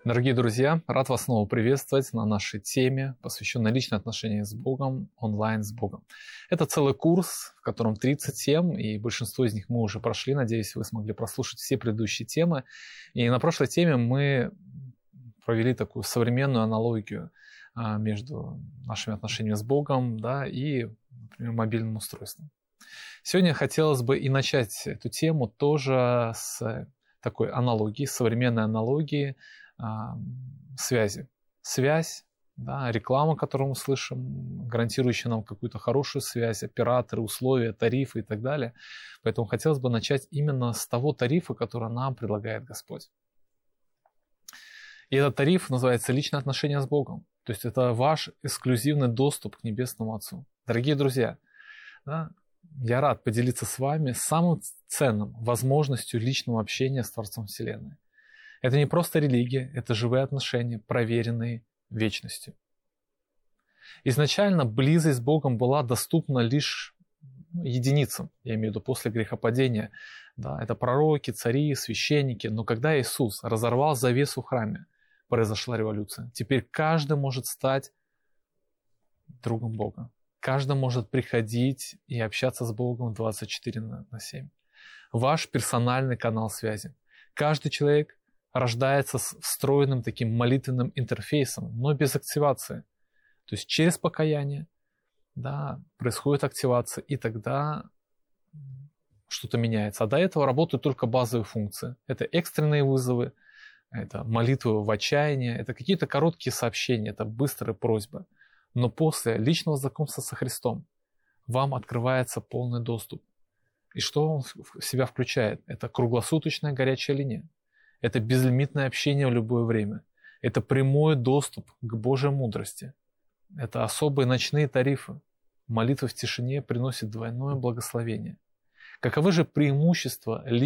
Дорогие друзья, рад вас снова приветствовать на нашей теме, посвященной личным отношениям с Богом, онлайн с Богом. Это целый курс, в котором 30 тем, и большинство из них мы уже прошли. Надеюсь, вы смогли прослушать все предыдущие темы. И на прошлой теме мы провели такую современную аналогию между нашими отношениями с Богом, и, например, мобильным устройством. Сегодня хотелось бы и начать эту тему тоже с такой аналогии, современной аналогии, связи. Связь, реклама, которую мы слышим, гарантирующая нам какую-то хорошую связь, операторы, условия, тарифы и так далее. Поэтому хотелось бы начать именно с того тарифа, который нам предлагает Господь. И этот тариф называется «Личные отношения с Богом». То есть это ваш эксклюзивный доступ к Небесному Отцу. Дорогие друзья, я рад поделиться с вами самым ценным возможностью личного общения с Творцом Вселенной. Это не просто религия, это живые отношения, проверенные вечностью. Изначально близость с Богом была доступна лишь единицам, я имею в виду после грехопадения. Это пророки, цари, священники. Но когда Иисус разорвал завесу в храме, произошла революция. Теперь каждый может стать другом Бога. Каждый может приходить и общаться с Богом 24/7. Ваш персональный канал связи. Каждый человек рождается с встроенным таким молитвенным интерфейсом, но без активации. То есть через покаяние происходит активация, и тогда что-то меняется. А до этого работают только базовые функции. Это экстренные вызовы, это молитвы в отчаянии, это какие-то короткие сообщения, это быстрые просьбы. Но после личного знакомства со Христом вам открывается полный доступ. И что он в себя включает? Это круглосуточная горячая линия. Это безлимитное общение в любое время. Это прямой доступ к Божьей мудрости. Это особые ночные тарифы. Молитва в тишине приносит двойное благословение. Каковы же преимущества